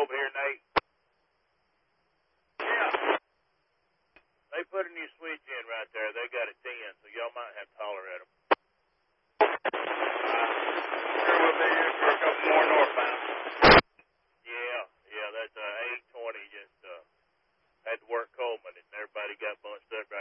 over here, Nate? Yeah. They put a new switch in right there. They got a 10, so y'all might have to holler at them. Sure we'll be here for a couple more northbound. Yeah, that's 820. Just had to work Coleman, and everybody got bunched up right